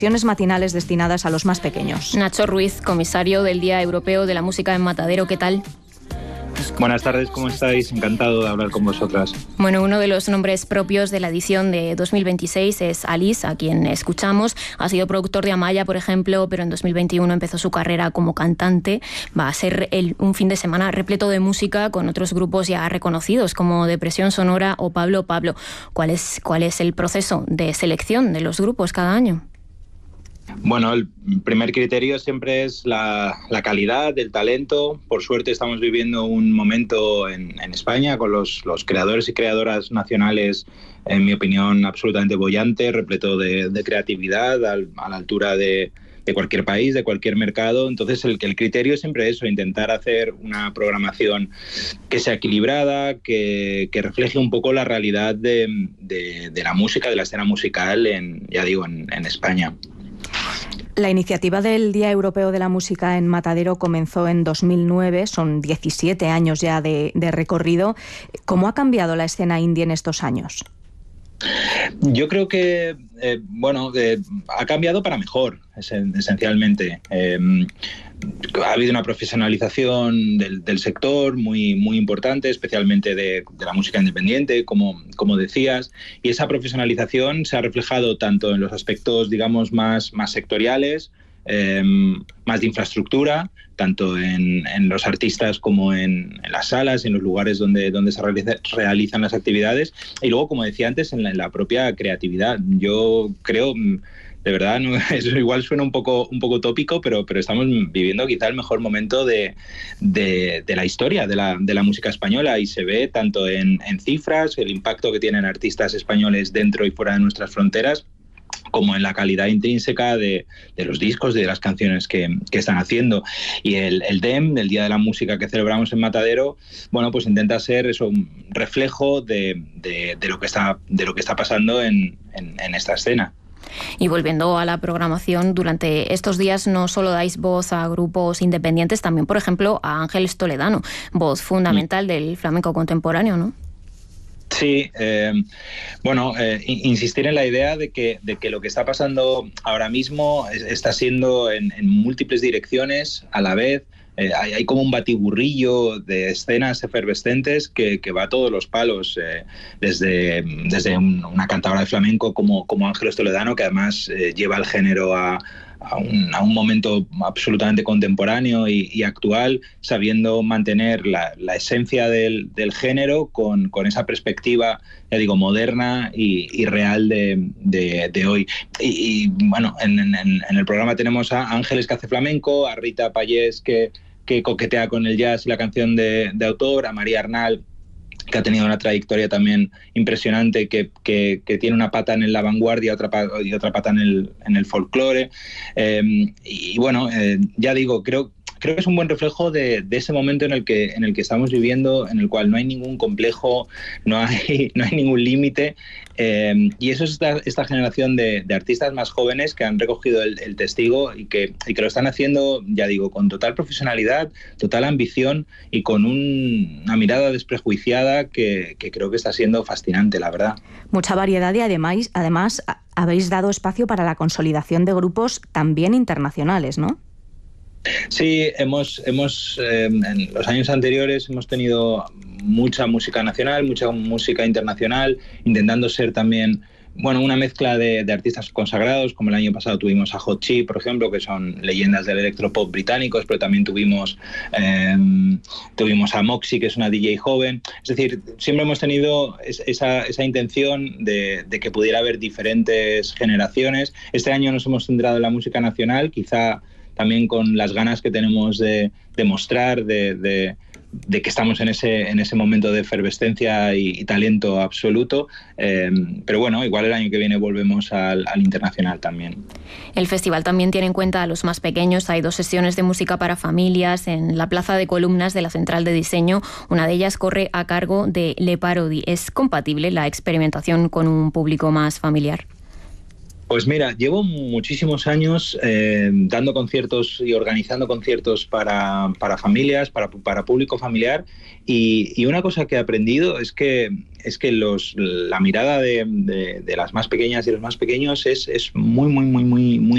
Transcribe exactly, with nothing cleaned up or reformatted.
matinales destinadas a los más pequeños. Nacho Ruiz, comisario del Día Europeo de la Música en Matadero, ¿qué tal? Buenas tardes, ¿cómo estáis? Encantado de hablar con vosotras. Bueno, uno de los nombres propios de la edición de dos mil veintiséis es Alice, a quien escuchamos. Ha sido productor de Amaya, por ejemplo, pero en dos mil veintiuno empezó su carrera como cantante. Va a ser el, un fin de semana repleto de música con otros grupos ya reconocidos como Depresión Sonora o Pablo Pablo. ¿Cuál es, cuál es el proceso de selección de los grupos cada año? Bueno, el primer criterio siempre es la, la calidad del talento. Por suerte estamos viviendo un momento en, en España con los, los creadores y creadoras nacionales, en mi opinión, absolutamente bollante, repleto de, de creatividad, al, a la altura de, de cualquier país, de cualquier mercado. Entonces el, el criterio es siempre eso, intentar hacer una programación que sea equilibrada, que, que refleje un poco la realidad de, de, de la música, de la escena musical, en, ya digo, en, en España. La iniciativa del Día Europeo de la Música en Matadero comenzó en dos mil nueve, son diecisiete años ya de, de recorrido. ¿Cómo ha cambiado la escena indie en estos años? Yo creo que, eh, bueno, eh, ha cambiado para mejor, esencialmente. Eh, ha habido una profesionalización del, del sector muy, muy importante, especialmente de, de la música independiente, como, como decías, y esa profesionalización se ha reflejado tanto en los aspectos, digamos, más, más sectoriales, eh, más de infraestructura, tanto en, en los artistas como en, en las salas, en los lugares donde, donde se realiza, realizan las actividades, y luego, como decía antes, en la, en la propia creatividad. Yo creo, de verdad, no, eso igual suena un poco, un poco tópico, pero, pero estamos viviendo quizá el mejor momento de, de, de la historia de la, de la música española, y se ve tanto en, en cifras, el impacto que tienen artistas españoles dentro y fuera de nuestras fronteras, como en la calidad intrínseca de, de los discos, de las canciones que, que están haciendo. Y el, el D E M, el Día de la Música que celebramos en Matadero, bueno, pues intenta ser eso, un reflejo de, de, de, lo, que está, de lo que está pasando en, en, en esta escena. Y volviendo a la programación, durante estos días no solo dais voz a grupos independientes, también, por ejemplo, a Ángeles Toledano, voz fundamental del flamenco contemporáneo, ¿no? Sí, eh, bueno, eh, insistir en la idea de que, de que lo que está pasando ahora mismo es, está siendo en, en múltiples direcciones a la vez. Eh, hay, hay como un batiburrillo de escenas efervescentes que, que va a todos los palos, eh, desde, desde un, una cantadora de flamenco como, como Ángeles Toledano, que además eh, lleva el género a, a, un, a un momento absolutamente contemporáneo y, y actual, sabiendo mantener la, la esencia del, del género con, con esa perspectiva, ya digo, moderna y, y real de, de, de hoy. Y, y bueno, en, en, en el programa tenemos a Ángeles, que hace flamenco, a Rita Payés, que, que coquetea con el jazz y la canción de, de autor, a María Arnal, que ha tenido una trayectoria también impresionante, que, que, que tiene una pata en la vanguardia otra, y otra pata en el, en el folclore. Eh, y bueno, eh, ya digo, creo, creo que es un buen reflejo de, de ese momento en el, que, en el que estamos viviendo, en el cual no hay ningún complejo, no hay, no hay ningún límite. Eh, y eso es esta, esta generación de, de artistas más jóvenes que han recogido el, el testigo y que, y que lo están haciendo, ya digo, con total profesionalidad, total ambición y con un, una mirada desprejuiciada que, que creo que está siendo fascinante, la verdad. Mucha variedad y además, además habéis dado espacio para la consolidación de grupos también internacionales, ¿no? Sí, hemos, hemos eh, en los años anteriores hemos tenido mucha música nacional, mucha música internacional, intentando ser también, bueno, una mezcla de, de artistas consagrados, como el año pasado tuvimos a Hot Chip, por ejemplo, que son leyendas del electropop británicos, pero también tuvimos, eh, tuvimos a Moxie, que es una D J joven. Es decir, siempre hemos tenido esa, esa intención de, de que pudiera haber diferentes generaciones. Este año nos hemos centrado en la música nacional, quizá también con las ganas que tenemos de, de mostrar, de, de, de que estamos en ese, en ese momento de efervescencia y, y talento absoluto. Eh, pero bueno, igual el año que viene volvemos al, al internacional también. El festival también tiene en cuenta a los más pequeños. Hay dos sesiones de música para familias en la plaza de columnas de la Central de Diseño. Una de ellas corre a cargo de Le Parodi. ¿Es compatible la experimentación con un público más familiar? Pues mira, llevo muchísimos años eh, dando conciertos y organizando conciertos para, para familias, para, para público familiar, y, y una cosa que he aprendido es que, es que los, la mirada de, de, de las más pequeñas y los más pequeños es, es muy, muy, muy, muy, muy